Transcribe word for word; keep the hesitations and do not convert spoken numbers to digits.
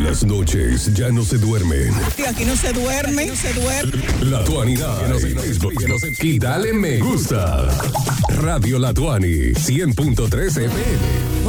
las noches ya no se duermen. Y aquí no se duerme, no se duerme. La Tuani Night en Facebook y dale me gusta. Radio La Tuani, cien punto tres F M.